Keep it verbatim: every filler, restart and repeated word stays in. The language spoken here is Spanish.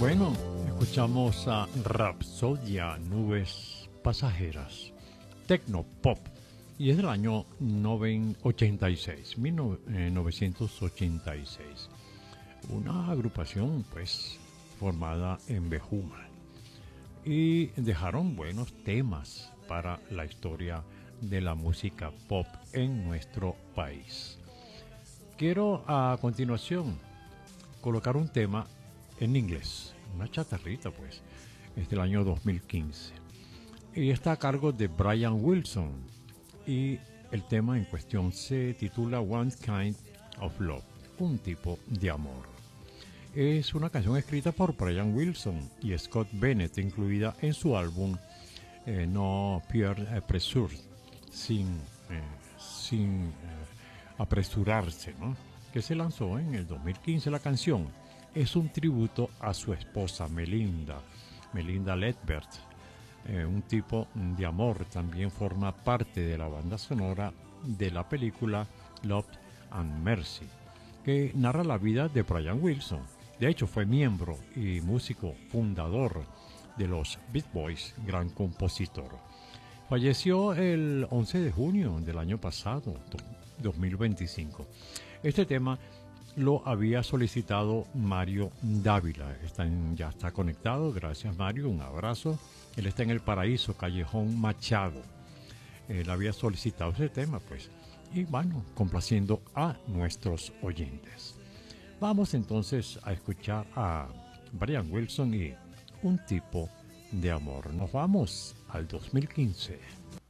Bueno, escuchamos a Rapsodia, Nubes Pasajeras, Tecno Pop, y es del año noven- ochenta y seis, mil novecientos ochenta y seis. Una agrupación, pues, formada en Bejuma. Y dejaron buenos temas para la historia de la música pop en nuestro país. Quiero a continuación colocar un tema en inglés, una chatarrita pues, es del año dos mil quince. Y está a cargo de Brian Wilson y el tema en cuestión se titula One Kind of Love, un tipo de amor. Es una canción escrita por Brian Wilson y Scott Bennett, incluida en su álbum eh, No Peer Pressure, sin, eh, sin eh, apresurarse, ¿no? Que se lanzó en el dos mil quince. La canción es un tributo a su esposa Melinda, Melinda Ledbert. Eh, un tipo de amor también forma parte de la banda sonora de la película Love and Mercy, que narra la vida de Brian Wilson. De hecho, fue miembro y músico fundador de los Beach Boys, gran compositor. Falleció el once de junio del año pasado, dos mil veinticinco. Este tema lo había solicitado Mario Dávila. Está en, ya está conectado. Gracias, Mario. Un abrazo. Él está en el Paraíso, Callejón Machado. Él había solicitado ese tema, pues. Y bueno, complaciendo a nuestros oyentes. Vamos entonces a escuchar a Brian Wilson y Un tipo de amor. Nos vamos al dos mil quince.